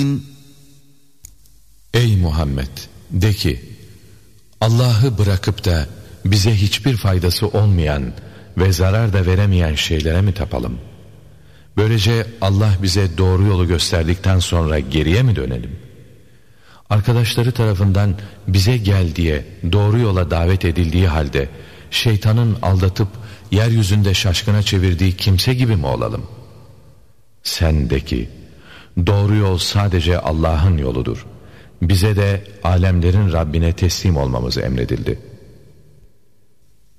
Ey Muhammed! De ki, Allah'ı bırakıp da bize hiçbir faydası olmayan ve zarar da veremeyen şeylere mi tapalım? Böylece Allah bize doğru yolu gösterdikten sonra geriye mi dönelim? Arkadaşları tarafından bize gel diye doğru yola davet edildiği halde şeytanın aldatıp yeryüzünde şaşkına çevirdiği kimse gibi mi olalım? Sen de ki, doğru yol sadece Allah'ın yoludur. Bize de alemlerin Rabbine teslim olmamız emredildi.